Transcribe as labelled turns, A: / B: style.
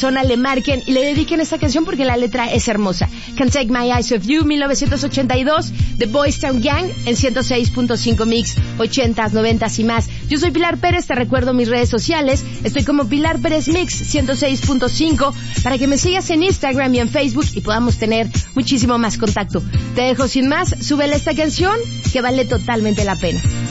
A: persona le marquen y le dediquen esta canción porque la letra es hermosa. Can't Take My Eyes Off You, 1982, The Boys Town Gang, en 106.5 Mix, 80s, 90s y más. Yo soy Pilar Pérez, te recuerdo mis redes sociales. Estoy como Pilar Pérez Mix, 106.5, para que me sigas en Instagram y en Facebook y podamos tener muchísimo más contacto. Te dejo sin más, súbele esta canción que vale totalmente la pena.